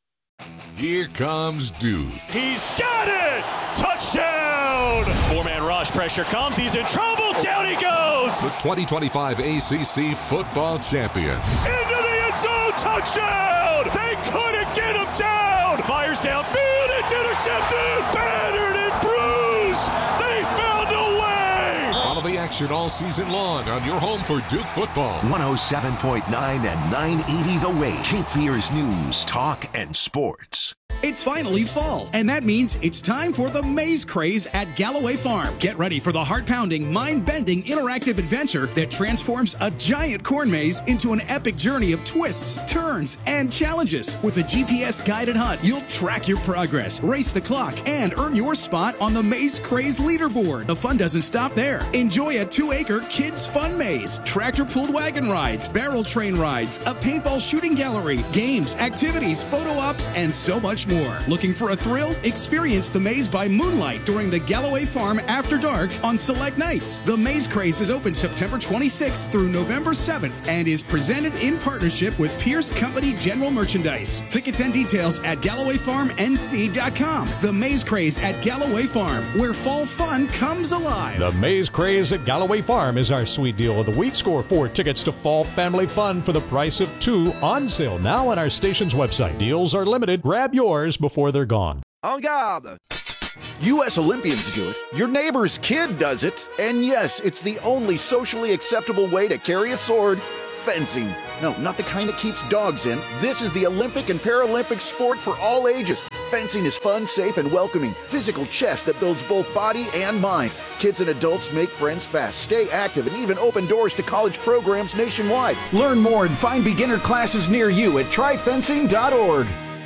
Here comes Duke. He's got it! Touchdown! Four-man rush, pressure comes, he's in trouble, down he goes! The twenty twenty-five A C C football champions. Into the end zone, touchdown! They couldn't get him down! Fires downfield, it's intercepted! Battered and bruised! They found a way! Follow the action all season long on your home for Duke football. one oh seven point nine and nine eighty The Way. Cape Fear's news, talk, and sports. It's finally fall, and that means it's time for the maze craze at Galloway Farm. Get ready for the heart-pounding, mind-bending, interactive adventure that transforms a giant corn maze into an epic journey of twists, turns, and challenges. With a G P S-guided hunt, you'll track your progress, race the clock, and earn your spot on the Maze Craze leaderboard. The fun doesn't stop there. Enjoy a two-acre kids' fun maze, tractor-pulled wagon rides, barrel train rides, a paintball shooting gallery, games, activities, photo ops, and so much much more. Looking for a thrill? Experience the maze by moonlight during the Galloway Farm After Dark on select nights. The Maze Craze is open September twenty-sixth through November seventh and is presented in partnership with Pierce Company General Merchandise. Tickets and details at Galloway Farm N C dot com. The Maze Craze at Galloway Farm, where fall fun comes alive. The Maze Craze at Galloway Farm is our sweet deal of the week. Score four tickets to Fall Family Fun for the price of two, on sale now on our station's website. Deals are limited. Grab yours before they're gone. En garde! U S Olympians do it, your neighbor's kid does it, and yes, it's the only socially acceptable way to carry a sword: fencing. No, not the kind that keeps dogs in. This is the Olympic and Paralympic sport for all ages. Fencing is fun, safe, and welcoming. Physical chess that builds both body and mind. Kids and adults make friends fast, stay active, and even open doors to college programs nationwide. Learn more and find beginner classes near you at try fencing dot org.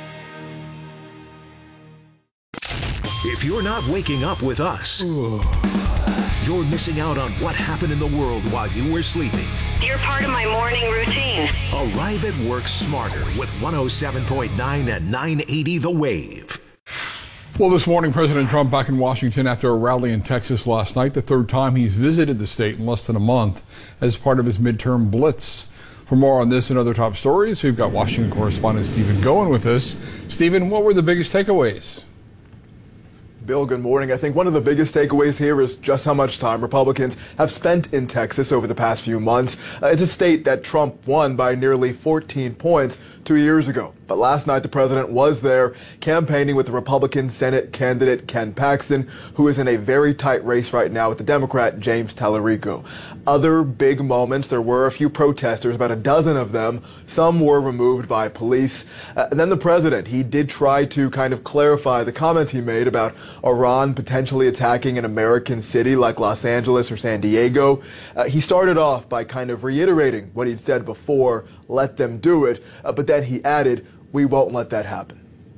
If you're not waking up with us, you're missing out on what happened in the world while you were sleeping. You're part of my morning routine. Arrive at work smarter with one oh seven point nine and nine eighty The Wave. Well, this morning, President Trump back in Washington after a rally in Texas last night, the third time he's visited the state in less than a month as part of his midterm blitz. For more on this and other top stories, we've got Washington correspondent Stephen Goen with us. Stephen, what were the biggest takeaways? Bill, good morning. I think one of the biggest takeaways here is just how much time Republicans have spent in Texas over the past few months. Uh, it's a state that Trump won by nearly fourteen points two years ago. But last night, the president was there campaigning with the Republican Senate candidate Ken Paxton, who is in a very tight race right now with the Democrat James Tallarico. Other big moments, there were a few protesters, about a dozen of them. Some were removed by police. Uh, and then the president, he did try to kind of clarify the comments he made about Iran potentially attacking an American city like Los Angeles or San Diego. Uh, he started off by kind of reiterating what he'd said before: let them do it. Uh, but then he added, we won't let that happen.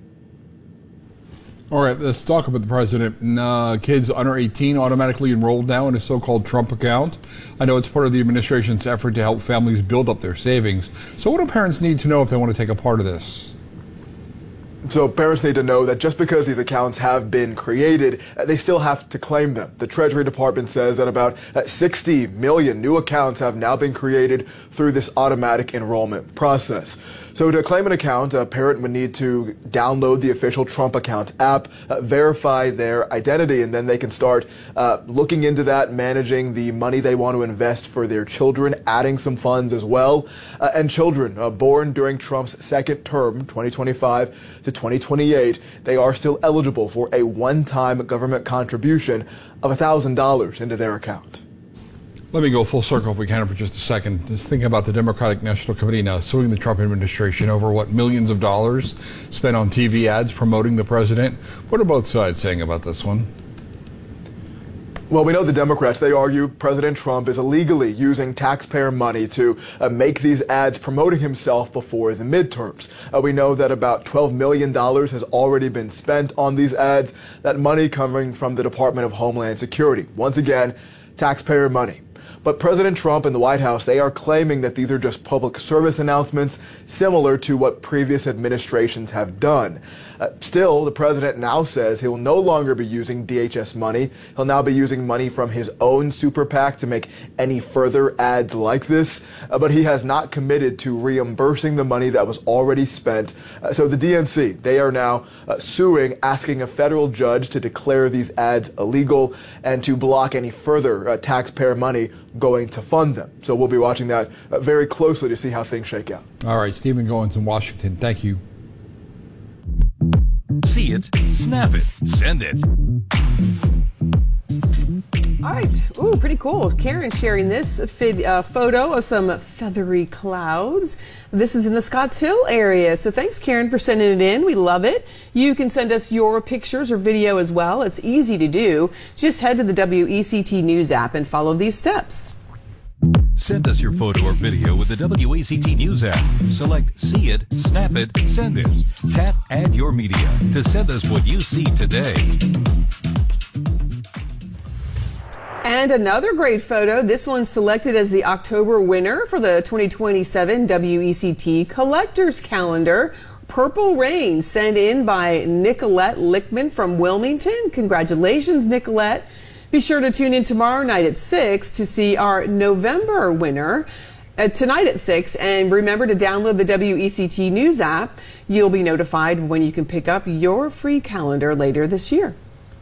All right, let's talk about the president. Uh, kids under eighteen automatically enrolled now in a so-called Trump account. I know it's part of the administration's effort to help families build up their savings. So what do parents need to know if they want to take a part of this? So parents need to know that just because these accounts have been created, uh, they still have to claim them. The Treasury Department says that about uh, sixty million new accounts have now been created through this automatic enrollment process. So to claim an account, a parent would need to download the official Trump Account app, uh, verify their identity, and then they can start uh, looking into that, managing the money they want to invest for their children, adding some funds as well. Uh, and children uh, born during Trump's second term, twenty twenty-five to twenty twenty-eight, they are still eligible for a one-time government contribution of one thousand dollars into their account. Let me go full circle if we can for just a second. Just thinking about the Democratic National Committee now suing the Trump administration over what millions of dollars spent on T V ads promoting the president. What are both sides saying about this one? Well, we know the Democrats, they argue President Trump is illegally using taxpayer money to uh, make these ads promoting himself before the midterms. Uh, we know that about twelve million dollars has already been spent on these ads, that money coming from the Department of Homeland Security. Once again, taxpayer money. But President Trump and the White House, they are claiming that these are just public service announcements similar to what previous administrations have done. Uh, still, the president now says he will no longer be using D H S money. He'll now be using money from his own super PAC to make any further ads like this. Uh, but he has not committed to reimbursing the money that was already spent. Uh, so the D N C, they are now uh, suing, asking a federal judge to declare these ads illegal and to block any further uh, taxpayer money going to fund them. So we'll be watching that uh, very closely to see how things shake out. All right, Stephen Goins in Washington. Thank you. See it, snap it, send it. All right. Ooh, pretty cool. Karen sharing this vid, uh, photo of some feathery clouds. This is in the Scotts Hill area. So thanks, Karen, for sending it in. We love it. You can send us your pictures or video as well. It's easy to do. Just head to the W E C T News app and follow these steps. Send us your photo or video with the W A C T News app. Select See It, Snap It, Send It. Tap Add Your Media to send us what you see today. And another great photo. This one's selected as the October winner for the twenty twenty-seven W E C T Collector's Calendar. Purple Rain sent in by Nicolette Lickman from Wilmington. Congratulations, Nicolette. Be sure to tune in tomorrow night at six to see our November winner. Uh, tonight at six, and remember to download the W E C T News app. You'll be notified when you can pick up your free calendar later this year.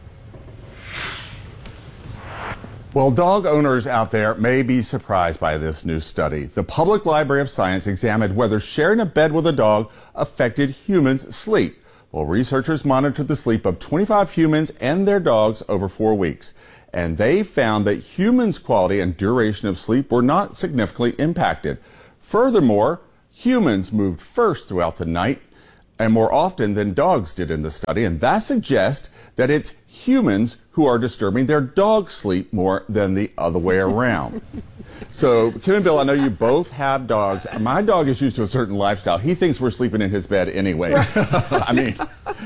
Well, dog owners out there may be surprised by this new study. The Public Library of Science examined whether sharing a bed with a dog affected humans' sleep. Well, researchers monitored the sleep of twenty-five humans and their dogs over four weeks. And they found that humans' quality and duration of sleep were not significantly impacted. Furthermore, humans moved first throughout the night and more often than dogs did in the study. And that suggests that it's humans who are disturbing their dog's sleep more than the other way around. So, Kim and Bill, I know you both have dogs. My dog is used to a certain lifestyle. He thinks we're sleeping in his bed anyway. I mean,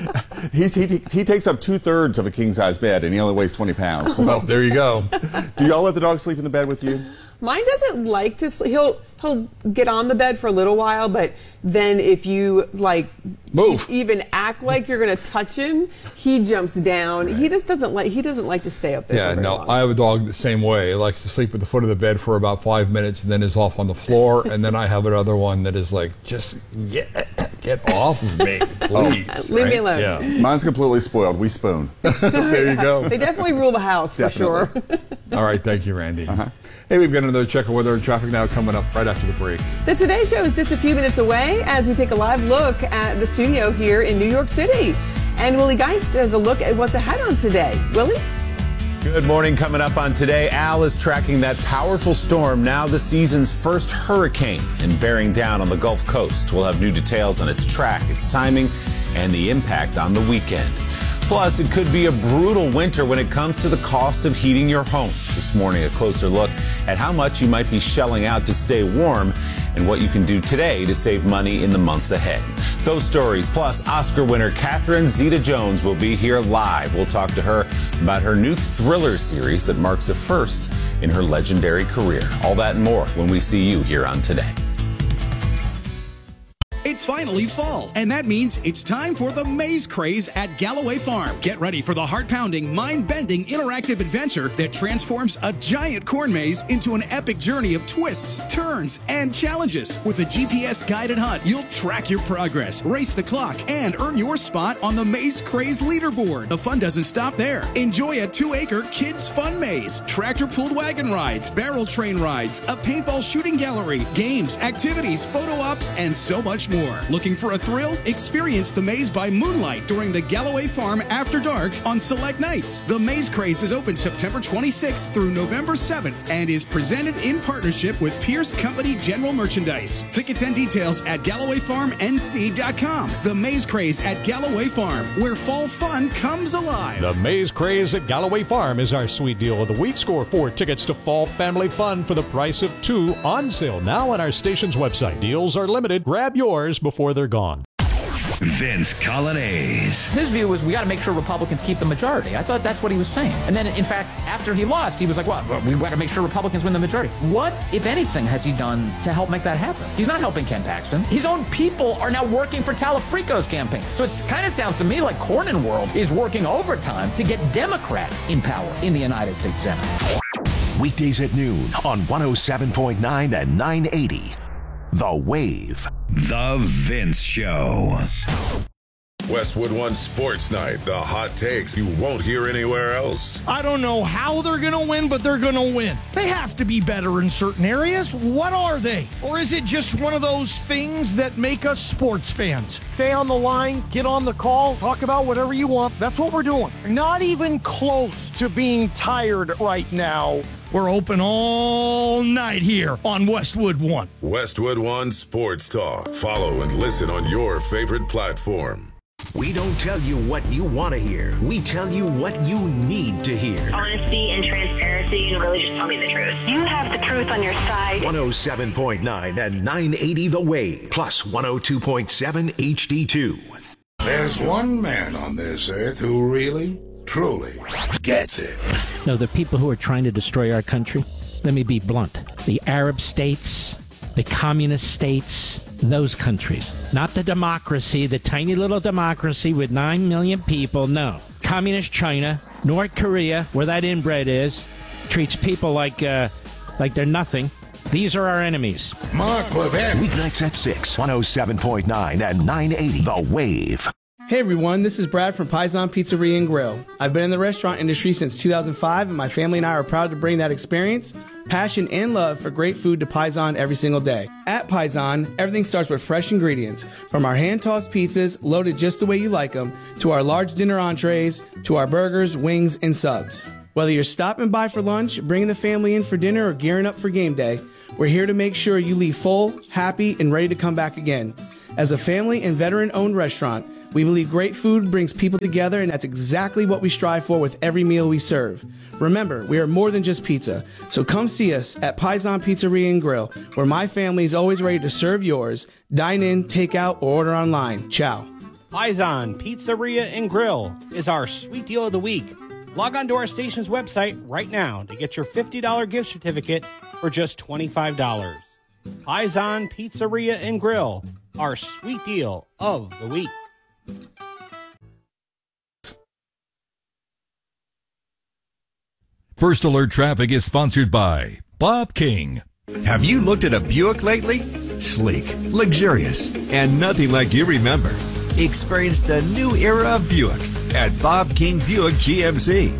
he's, he, he takes up two-thirds of a king-size bed, and he only weighs twenty pounds. So. Well, there you go. Do y'all let the dog sleep in the bed with you? Mine doesn't like to sleep. He'll he'll get on the bed for a little while, but then if you like move, e- even act like you're going to touch him, he jumps down. Right. He just doesn't like. He doesn't like to stay up there. Yeah, for very no. long. I have a dog the same way. It likes to sleep at the foot of the bed for about five minutes, and then is off on the floor. And then I have another one that is like, just get get off of me, please. Oh, leave right? me alone. Yeah. Mine's completely spoiled. We spoon. There you go. They definitely rule the house for sure. All right, thank you, Randy. Uh-huh. Hey, we've got another check of weather and traffic now coming up right after the break. The Today Show is just a few minutes away as we take a live look at the studio here in New York City. And Willie Geist has a look at what's ahead on today. Willie? Good morning. Coming up on Today, Al is tracking that powerful storm, now the season's first hurricane, and bearing down on the Gulf Coast. We'll have new details on its track, its timing, and the impact on the weekend. Plus, it could be a brutal winter when it comes to the cost of heating your home. This morning, a closer look at how much you might be shelling out to stay warm and what you can do today to save money in the months ahead. Those stories, plus Oscar winner Catherine Zeta-Jones will be here live. We'll talk to her about her new thriller series that marks a first in her legendary career. All that and more when we see you here on Today. It's finally fall, and that means it's time for the maze craze at Galloway Farm. Get ready for the heart-pounding, mind-bending, interactive adventure that transforms a giant corn maze into an epic journey of twists, turns, and challenges. With a G P S-guided hunt, you'll track your progress, race the clock, and earn your spot on the Maze Craze leaderboard. The fun doesn't stop there. Enjoy a two-acre kids' fun maze, tractor-pulled wagon rides, barrel train rides, a paintball shooting gallery, games, activities, photo ops, and so much more. Looking for a thrill? Experience the maze by moonlight during the Galloway Farm After Dark on select nights. The Maze Craze is open September twenty-sixth through November seventh and is presented in partnership with Pierce Company General Merchandise. Tickets and details at Galloway Farm N C dot com. The Maze Craze at Galloway Farm, where fall fun comes alive. The Maze Craze at Galloway Farm is our sweet deal of the week. Score four tickets to Fall Family Fun for the price of two, on sale now on our station's website. Deals are limited. Grab yours before they're gone. Vince Colonnese. His view was we got to make sure Republicans keep the majority. I thought that's what he was saying. And then, in fact, after he lost, he was like, well, we got to make sure Republicans win the majority. What, if anything, has he done to help make that happen? He's not helping Ken Paxton. His own people are now working for Talafrico's campaign. So it kind of sounds to me like Cornyn World is working overtime to get Democrats in power in the United States Senate. Weekdays at noon on one oh seven point nine and nine eighty. The Wave. The Vince Show. Westwood One Sports Night. The hot takes you won't hear anywhere else. I don't know how they're going to win, but they're going to win. They have to be better in certain areas. What are they? Or is it just one of those things that make us sports fans? Stay on the line, get on the call, talk about whatever you want. That's what we're doing. Not even close to being tired right now. We're open all night here on Westwood One. Westwood One Sports Talk. Follow and listen on your favorite platform. We don't tell you what you want to hear. We tell you what you need to hear. Honesty and transparency, and really just tell me the truth. You have the truth on your side. one oh seven point nine and nine eighty The Wave, plus one oh two point seven H D two. There's one man on this earth who really, truly gets it. No, the people who are trying to destroy our country, let me be blunt. The Arab states, the communist states, those countries. Not the democracy, the tiny little democracy with nine million people. No. Communist China, North Korea, where that inbred is, treats people like uh, like they're nothing. These are our enemies. Mark Levin. Weeknights at six, one oh seven point nine and nine eighty The Wave. Hey everyone, this is Brad from Paisan Pizzeria and Grill. I've been in the restaurant industry since two thousand five, and my family and I are proud to bring that experience, passion, and love for great food to Paisan every single day. At Paisan, everything starts with fresh ingredients, from our hand-tossed pizzas, loaded just the way you like them, to our large dinner entrees, to our burgers, wings, and subs. Whether you're stopping by for lunch, bringing the family in for dinner, or gearing up for game day, we're here to make sure you leave full, happy, and ready to come back again. As a family and veteran-owned restaurant, we believe great food brings people together, and that's exactly what we strive for with every meal we serve. Remember, we are more than just pizza, so come see us at Paisan Pizzeria and Grill, where my family is always ready to serve yours. Dine in, take out, or order online. Ciao. Paisan Pizzeria and Grill is our sweet deal of the week. Log on to our station's website right now to get your fifty dollars gift certificate for just twenty-five dollars. Paisan Pizzeria and Grill, our sweet deal of the week. First Alert Traffic is sponsored by Bob King. Have you looked at a Buick lately? Sleek, luxurious, and nothing like you remember. Experience the new era of Buick at Bob King Buick G M C.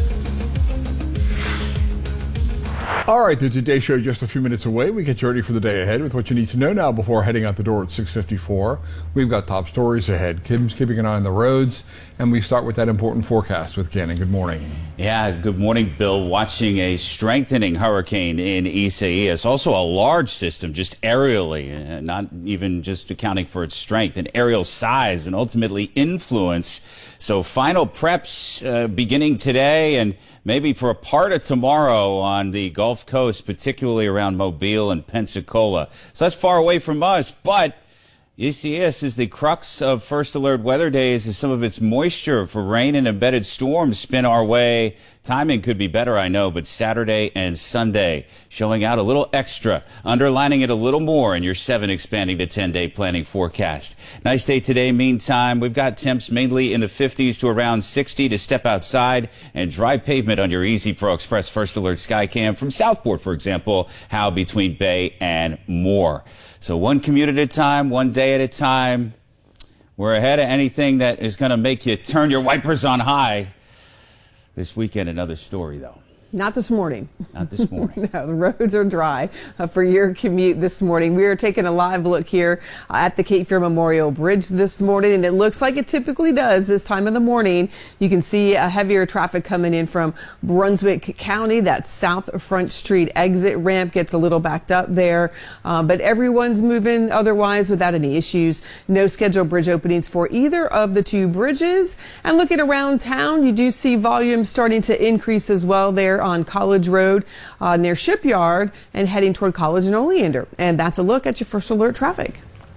All right, the Today Show just a few minutes away. We get you ready for the day ahead with what you need to know now before heading out the door at six fifty-four. We've got top stories ahead. Kim's keeping an eye on the roads, and we start with that important forecast with Gannon. Good morning. Yeah, good morning, Bill. Watching a strengthening hurricane in Isaias. Also a large system, just aerially, not even just accounting for its strength, and aerial size and ultimately influence. So final preps uh, beginning today and maybe for a part of tomorrow on the Gulf Coast, particularly around Mobile and Pensacola. So that's far away from us, but Isaias is the crux of First Alert weather days as some of its moisture for rain and embedded storms spin our way. Timing could be better, I know, but Saturday and Sunday showing out a little extra, underlining it a little more in your seven expanding to ten-day planning forecast. Nice day today. Meantime, we've got temps mainly in the fifties to around sixty to step outside and dry pavement on your Easy Pro Express First Alert Skycam from Southport, for example, how between Bay and Moore. So one commute at a time, one day at a time. We're ahead of anything that is going to make you turn your wipers on high. This weekend, another story, though. Not this morning. Not this morning. No, the roads are dry uh, for your commute this morning. We are taking a live look here uh, at the Cape Fear Memorial Bridge this morning, and it looks like it typically does this time of the morning. You can see a heavier traffic coming in from Brunswick County. That South Front Street exit ramp gets a little backed up there, uh, but everyone's moving otherwise without any issues. No scheduled bridge openings for either of the two bridges. And looking around town, you do see volume starting to increase as well there on College Road uh, near Shipyard and heading toward College and Oleander. And that's a look at your First Alert traffic.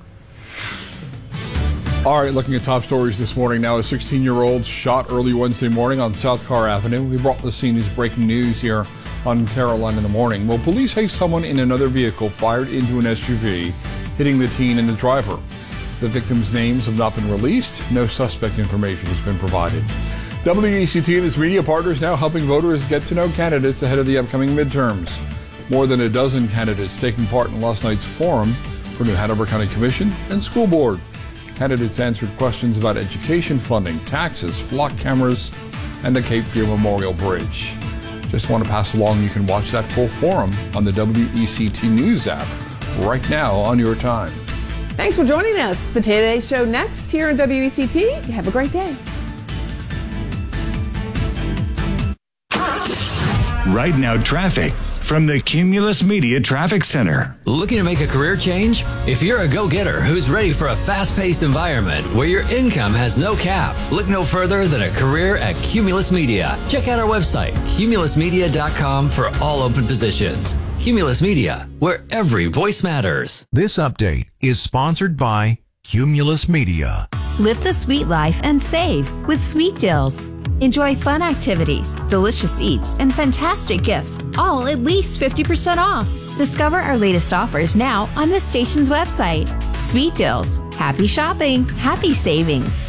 All right, looking at top stories this morning now. A sixteen-year-old shot early Wednesday morning on South Carr Avenue. We brought the scene as breaking news here on Caroline in the morning. Well, police say someone in another vehicle fired into an S U V, hitting the teen and the driver. The victims' names have not been released. No suspect information has been provided. W E C T and its media partners now helping voters get to know candidates ahead of the upcoming midterms. More than a dozen candidates taking part in last night's forum for New Hanover County Commission and School Board. Candidates answered questions about education funding, taxes, flock cameras, and the Cape Fear Memorial Bridge. Just want to pass along, you can watch that full forum on the W E C T News app right now on your time. Thanks for joining us. The Today Show next here on W E C T. Have a great day. Right now, traffic from the Cumulus Media Traffic Center. Looking to make a career change? If you're a go-getter who's ready for a fast-paced environment where your income has no cap, look no further than a career at Cumulus Media. Check out our website, cumulus media dot com, for all open positions. Cumulus Media, where every voice matters. This update is sponsored by Cumulus Media. Live the sweet life and save with Sweet Deals. Enjoy fun activities, delicious eats, and fantastic gifts, all at least fifty percent off. Discover our latest offers now on the station's website. Sweet Deals. Happy shopping, happy savings.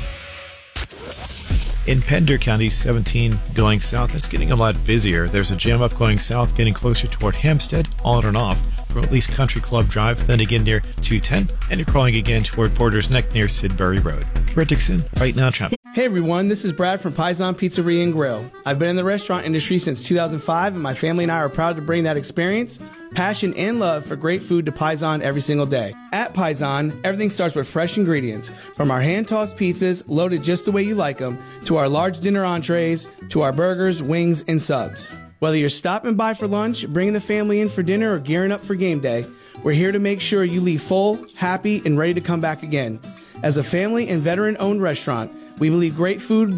In Pender County, seventeen going south, it's getting a lot busier. There's a jam up going south, getting closer toward Hampstead, on and off, from at least Country Club Drive, then again near two ten, and you're crawling again toward Porter's Neck near Sidbury Road. Brett Dixon, Right Now Traffic. Hey everyone, this is Brad from Paisan Pizzeria and Grill. I've been in the restaurant industry since two thousand five, and my family and I are proud to bring that experience, passion, and love for great food to Paisan every single day. At Paisan, everything starts with fresh ingredients, from our hand-tossed pizzas, loaded just the way you like them, to our large dinner entrees, to our burgers, wings, and subs. Whether you're stopping by for lunch, bringing the family in for dinner, or gearing up for game day, we're here to make sure you leave full, happy, and ready to come back again. As a family and veteran-owned restaurant, we believe great food